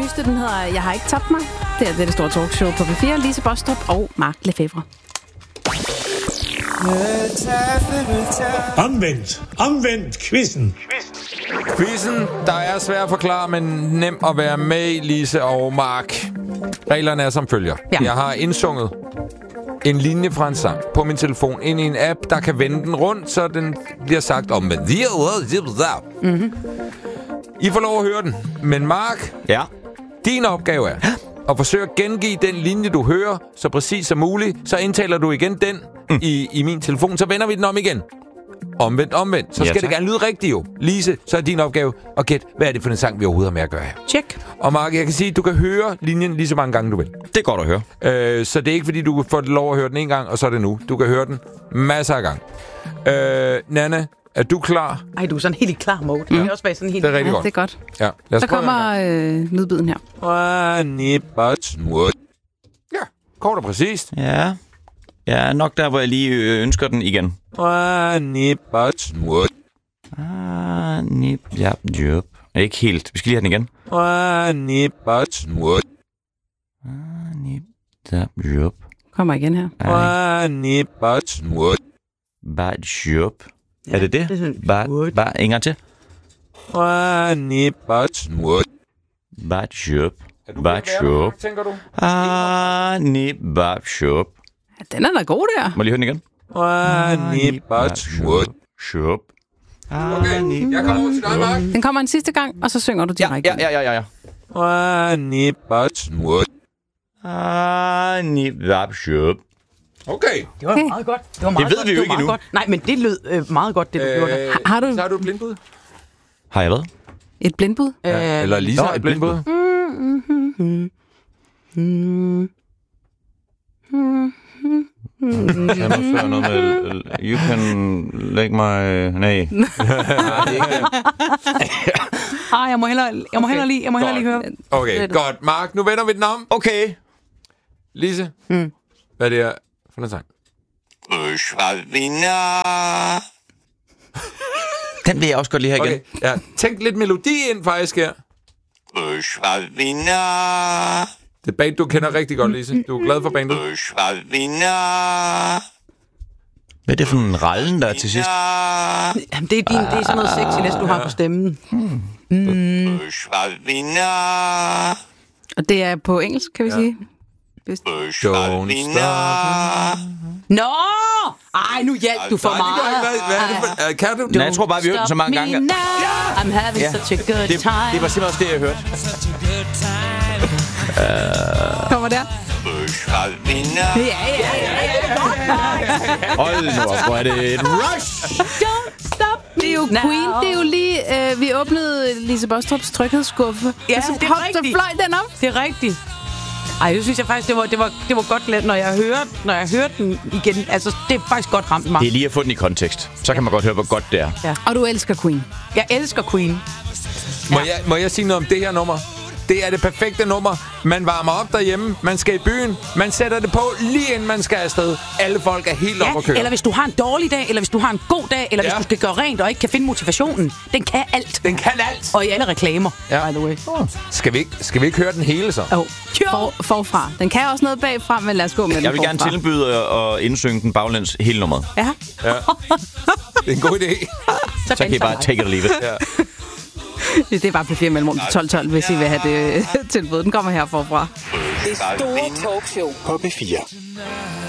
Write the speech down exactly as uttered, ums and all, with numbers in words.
nyeste, den hedder Jeg har ikke tabt mig. Det er det, det store talkshow på P fire. Lise Bostrup og Mark Lefebvre. Omvendt. Omvendt quizzen. Quizzen, der er svær at forklare, men nem at være med i, Lise og Mark. Reglerne er som følger. Ja. Jeg har indsunget en linje fra en sang på min telefon ind i en app, der kan vende den rundt, så den bliver sagt om. Mm-hmm. I får lov at høre den. Men Mark, ja. din opgave er at forsøge at gengive den linje, du hører, så præcis som muligt. Så indtaler du igen den mm. i, i min telefon, så vender vi den om igen. Omvendt, omvendt. Så skal ja, det gerne lyde rigtigt jo. Lise, så er din opgave at gætte, hvad er det for en sang, vi overhovedet har med at gøre her. Check. Og Mark, jeg kan sige, at du kan høre linjen lige så mange gange, du vil. Det er godt at høre. Øh, så det er ikke, fordi du får lov at høre den en gang, og så er det nu. Du kan høre den masser af gange. Øh, Nanna, er du klar? Ej, du er sådan helt i klar mode. Mm. Det er også bare sådan helt... Det er rigtig Ja, godt. det er godt. Ja, lad os så kommer øh, lydbiden her. Ja, kort og præcist. Ja. Ja, nok der, hvor jeg lige ønsker den igen. Ah, nip, ja, jøp. Ikke helt. Vi skal lige have den igen. Ah, nip, ja, jøp. Kommer igen her. Bad jøp. Er det det? Bad, bad, en gang til. Bad jøp. Bad jøp. Ah, nip, bad jøp. Ja, den er da god der. Må jeg lige høre den igen? Jøp. Okay, jeg kommer over til dig, Mark. Den kommer en sidste gang, og så synger du direkte. Ja, ja, ja, ja, ja. Ah, nip, bad jøp. Okay. Det var meget godt. Det, var meget det ved godt. vi jo det ikke endnu. Godt. Nej, men det lød øh, meget godt, det du øh, gjorde der. Har, har du... Så har du et blindbud? Har jeg hvad? Et blindbud? Ja, eller Lisa har et blindbud? Kan du føre noget med... You can lægge mig... Nej. Ej, jeg må hellere, jeg må hellere lige, jeg må hellere lige høre. Okay, godt. Mark, nu vender vi den om. Okay. Lise, mm. hvad er det her for en sang? Den vil jeg også godt lige have igen. Okay, ja. Tænk lidt melodi ind faktisk her. Det er band, du kender rigtig godt, Lise. Du er glad for bandet. Hvad er det for en rallen, der er til sidst? Jamen, det er, din, det er sådan noget sexiness, du har på stemmen. Hmm. Mm. Og det er på engelsk, kan vi ja. sige. Don't stop. Nå! Ej, nu hjælp du for meget. Hvad, hvad er det for, uh, kan du? Nej, jeg tror bare, vi hørte den så mange gange. Ja. I'm having ja. such a good det, time. det var simpelthen også det, jeg hørte. uh... Kommer der? Ja, ja, ja. Hold nu op, hvor er det et rush! Don't stop. Det er jo Now. Queen. Det er jo lige... Øh, vi åbnede Lise Bostrups tryghedsskuffe. Ja, og så, det er hop, rigtigt. så fløj den op. Det er rigtigt. Ej, det synes jeg faktisk, det var, det var, det var godt let, når jeg hørte, når jeg hørte den igen. Altså, det er faktisk godt ramt mig. Det er lige at få den i kontekst. Så kan man godt høre, hvor godt det er. Ja. Og du elsker Queen. Jeg elsker Queen. Må, ja. jeg, må jeg sige noget om det her nummer? Det er det perfekte nummer. Man varmer op derhjemme, man skal i byen, man sætter det på lige inden man skal afsted. Alle folk er helt ja, op at køre. Eller hvis du har en dårlig dag, eller hvis du har en god dag, eller ja. hvis du skal gøre rent og ikke kan finde motivationen. Den kan alt. Den kan alt. Og i alle reklamer, ja. by the way. Oh. Skal, vi ikke, skal vi ikke høre den hele så? Oh. For, forfra. Den kan også noget bagfra, men lad os gå med den Jeg vil forfra. gerne tilbyde at indsynge den baglæns hele nummeret. Ja. ja. Det er en god idé. Så, så kan I bare take it or leave it. Ja. Det er bare P fire mellemrum tolv tolv, hvis I vil have det tilbud. Den kommer her forfra. Det store talkshow på P fire.